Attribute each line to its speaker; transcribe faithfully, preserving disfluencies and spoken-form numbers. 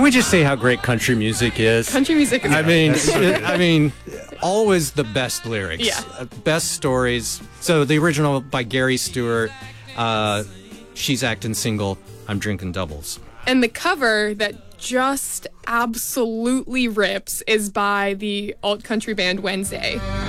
Speaker 1: we just say how great country music is?
Speaker 2: Country music is
Speaker 1: I
Speaker 2: great.
Speaker 1: mean, it- I mean, always the best lyrics,
Speaker 2: Yeah.
Speaker 1: uh, best stories. So the original by Gary Stewart, uh, she's acting single, I'm drinking doubles.
Speaker 2: And the cover that just absolutely rips is by the alt country band Wednesday.